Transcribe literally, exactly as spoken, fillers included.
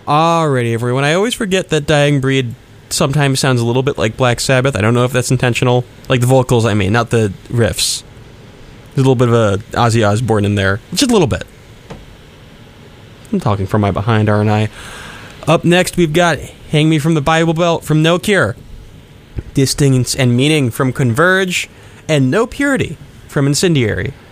Alrighty, everyone. I always forget that Dying Breed sometimes sounds a little bit like Black Sabbath. I don't know if that's intentional. Like the vocals, I mean, not the riffs. There's a little bit of a Ozzy Osbourne in there. Just a little bit. I'm talking from my behind, aren't I? Up next, we've got Hang Me From the Bible Belt from No Cure. Distance and Meaning from Converge. And No Purity from Incendiary.